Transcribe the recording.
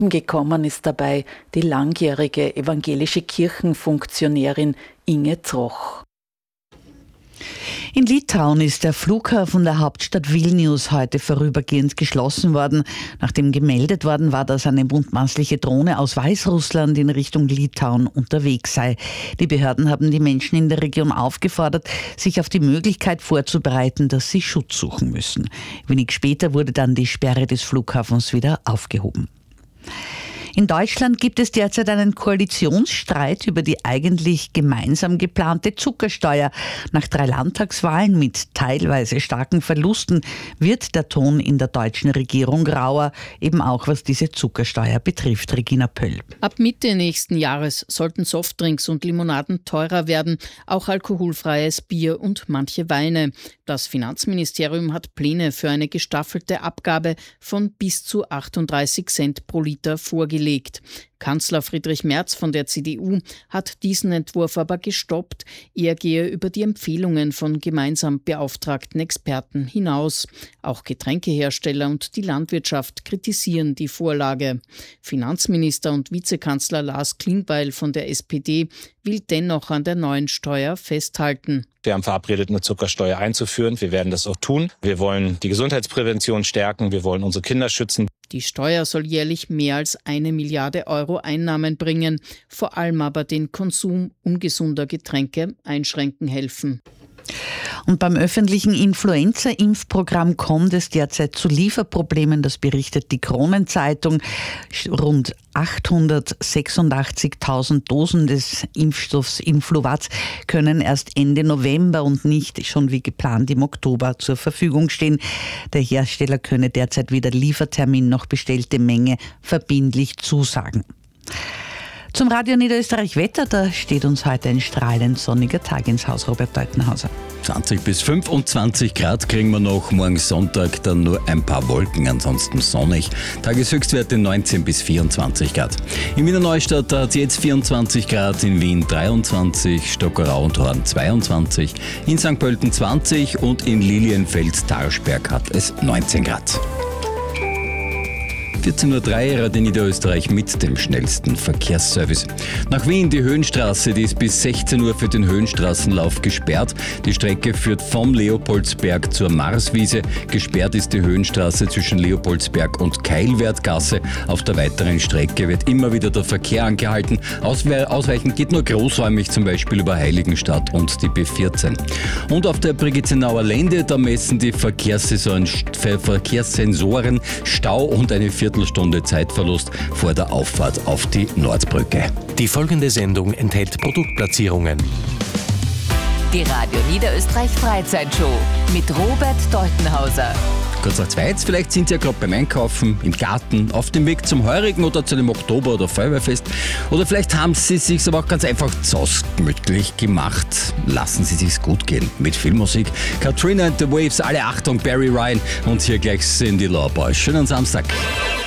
Gekommen ist dabei die langjährige evangelische Kirchenfunktionärin Inge Troch. In Litauen ist der Flughafen der Hauptstadt Vilnius heute vorübergehend geschlossen worden, nachdem gemeldet worden war, dass eine mutmaßliche Drohne aus Weißrussland in Richtung Litauen unterwegs sei. Die Behörden haben die Menschen in der Region aufgefordert, sich auf die Möglichkeit vorzubereiten, dass sie Schutz suchen müssen. Wenig später wurde dann die Sperre des Flughafens wieder aufgehoben. In Deutschland gibt es derzeit einen Koalitionsstreit über die eigentlich gemeinsam geplante Zuckersteuer. Nach 3 Landtagswahlen mit teilweise starken Verlusten wird der Ton in der deutschen Regierung rauer, eben auch was diese Zuckersteuer betrifft. Regina Pöll. Ab Mitte nächsten Jahres sollten Softdrinks und Limonaden teurer werden, auch alkoholfreies Bier und manche Weine. Das Finanzministerium hat Pläne für eine gestaffelte Abgabe von bis zu 38 Cent pro Liter vorgelegt. Kanzler Friedrich Merz von der CDU hat diesen Entwurf aber gestoppt. Er gehe über die Empfehlungen von gemeinsam beauftragten Experten hinaus. Auch Getränkehersteller und die Landwirtschaft kritisieren die Vorlage. Finanzminister und Vizekanzler Lars Klingbeil von der SPD will dennoch an der neuen Steuer festhalten. Wir haben verabredet, eine Zuckersteuer einzuführen. Wir werden das auch tun. Wir wollen die Gesundheitsprävention stärken. Wir wollen unsere Kinder schützen. Die Steuer soll jährlich mehr als 1 Milliarde Euro Einnahmen bringen, vor allem aber den Konsum ungesunder Getränke einschränken helfen. Und beim öffentlichen Influenza-Impfprogramm kommt es derzeit zu Lieferproblemen, das berichtet die Kronenzeitung. Rund 886.000 Dosen des Impfstoffs Influvac können erst Ende November und nicht schon wie geplant im Oktober zur Verfügung stehen. Der Hersteller könne derzeit weder Liefertermin noch bestellte Menge verbindlich zusagen. Zum Radio Niederösterreich Wetter, da steht uns heute ein strahlend sonniger Tag ins Haus, Robert Deutenhauser. 20 bis 25 Grad kriegen wir noch, morgen Sonntag dann nur ein paar Wolken, ansonsten sonnig. Tageshöchstwerte 19 bis 24 Grad. In Wiener Neustadt hat es jetzt 24 Grad, in Wien 23, Stockerau und Horn 22, in St. Pölten 20 und in Lilienfeld-Tarschberg hat es 19 Grad. 14.03 Uhr Radio Niederösterreich mit dem schnellsten Verkehrsservice. Nach Wien die Höhenstraße, die ist bis 16 Uhr für den Höhenstraßenlauf gesperrt. Die Strecke führt vom Leopoldsberg zur Marswiese. Gesperrt ist die Höhenstraße zwischen Leopoldsberg und Keilwertgasse. Auf der weiteren Strecke wird immer wieder der Verkehr angehalten. Ausweichen geht nur großräumig, zum Beispiel über Heiligenstadt und die B14. Und auf der Brigitzenauer Lände, da messen die Verkehrssensoren Stau und eine Viertelstunde Zeitverlust vor der Auffahrt auf die Nordbrücke. Die folgende Sendung enthält Produktplatzierungen. Die Radio Niederösterreich Freizeitshow mit Robert Deutenhauser. Kurz nach 2, vielleicht sind Sie ja gerade beim Einkaufen, im Garten, auf dem Weg zum Heurigen oder zu dem Oktober- oder Feuerwehrfest. Oder vielleicht haben Sie es sich aber auch ganz einfach gemütlich gemacht. Lassen Sie sich's gut gehen mit Filmmusik. Katrina and the Waves, alle Achtung, Barry Ryan und hier gleich Cyndi Lauper. Schönen Samstag.